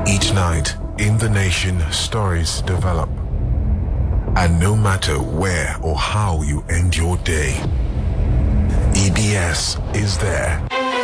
Each night in the nation, stories develop. And no matter where or how you end your day, EBS is there.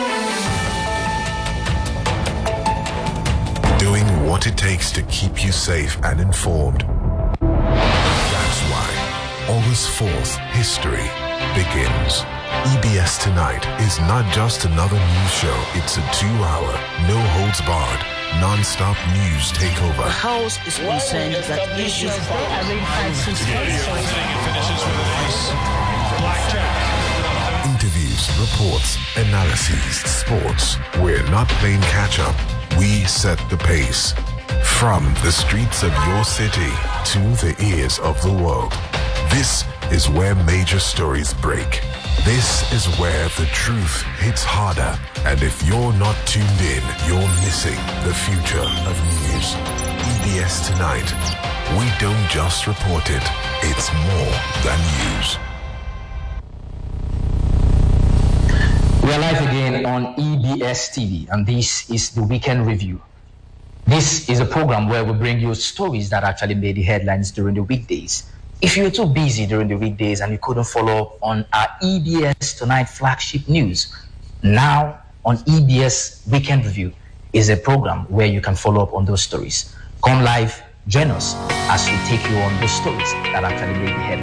Doing what it takes to keep you safe and informed. That's why August 4th, history begins. EBS Tonight is not just another news show. It's a 2-hour, no-holds-barred, non-stop news takeover. The House is concerned that issues interviews, reports, analyses, sports. We're not playing catch-up. We set the pace. From the streets of your city to the ears of the world. This is where major stories break. This is where the truth hits harder. And if you're not tuned in, you're missing the future of news. EBS Tonight. We don't just report it. It's more than news. We are live again on EBS TV, and this is the Weekend Review. This is a program where we bring you stories that actually made the headlines during the weekdays. If you're too busy during the weekdays and you couldn't follow up on our EBS Tonight flagship news, now on EBS Weekend Review is a program where you can follow up on those stories. Come live, join us as we take you on those stories that actually made the headlines.